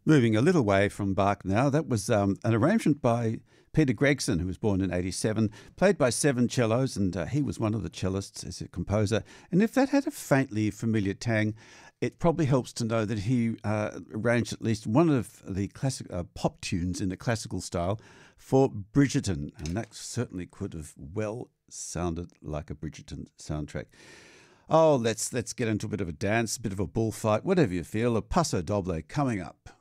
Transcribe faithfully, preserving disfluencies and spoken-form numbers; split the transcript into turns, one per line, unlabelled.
Moving a little way from Bach now, that was um, an arrangement by Peter Gregson, who was born in eighty-seven, played by seven cellos, and uh, he was one of the cellists as a composer. And if that had a faintly familiar tang, it probably helps to know that he uh, arranged at least one of the classic uh, pop tunes in the classical style for Bridgerton, and that certainly could have well sounded like a Bridgerton soundtrack. Oh, let's let's get into a bit of a dance, a bit of a bullfight, whatever you feel. A Paso Doble coming up.